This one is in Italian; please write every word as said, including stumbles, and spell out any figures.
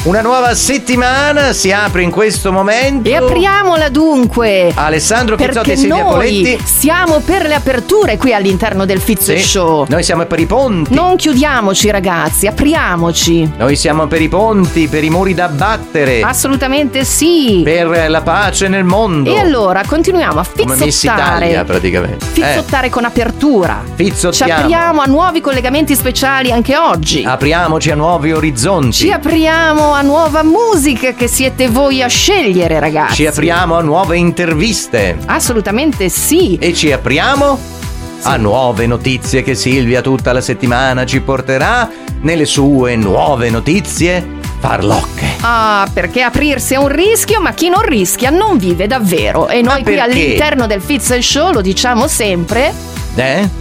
Una nuova settimana si apre in questo momento. E apriamola dunque. Alessandro Pizzotti perché e Silvia noi Poletti. siamo per le aperture qui all'interno del Fizz Sì, Show. Noi siamo per i ponti. Non chiudiamoci, ragazzi, apriamoci. Noi siamo per i ponti, per i muri da battere. Assolutamente sì. Per la pace nel mondo. E allora continuiamo a Come Miss Italia, fizzottare. praticamente. Fizzottare con apertura. Fizzottiamo. Ci apriamo a nuovi collegamenti speciali anche oggi. Apriamoci a nuovi orizzonti. Ci apriamo a nuova musica che siete voi a scegliere, ragazzi. Ci apriamo a nuove interviste. Assolutamente sì. E ci apriamo a nuove notizie che Silvia tutta la settimana ci porterà nelle sue nuove notizie farlocche. Ah, perché aprirsi è un rischio, ma chi non rischia non vive davvero. E noi qui perché? all'interno del Fizz Show lo diciamo sempre. Eh?